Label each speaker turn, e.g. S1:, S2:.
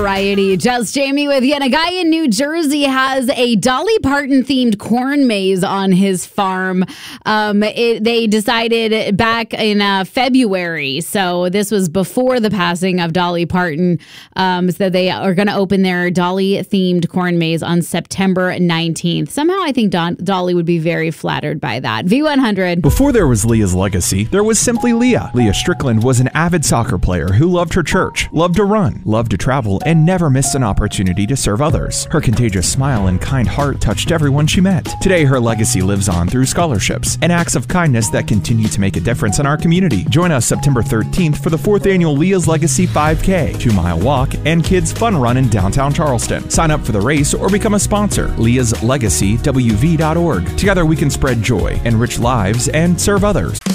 S1: Variety, just Jamie with you. And a guy in New Jersey has a Dolly Parton themed corn maze on his farm. They decided back in February, so this was before the passing of Dolly Parton, so they are going to open their Dolly themed corn maze on September 19th. Somehow I think Dolly would be very flattered by that. V100.
S2: Before there was Leah's legacy, there was simply Leah. Leah Strickland was an avid soccer player who loved her church, loved to run, loved to travel, and never missed an opportunity to serve others. Her contagious smile and kind heart touched everyone she met. Today, her legacy lives on through scholarships and acts of kindness that continue to make a difference in our community. Join us September 13th for the 4th annual Leah's Legacy 5K, 2-mile walk, and kids fun run in downtown Charleston. Sign up for the race or become a sponsor. Leah'sLegacyWV.org. Together we can spread joy, enrich lives, and serve others.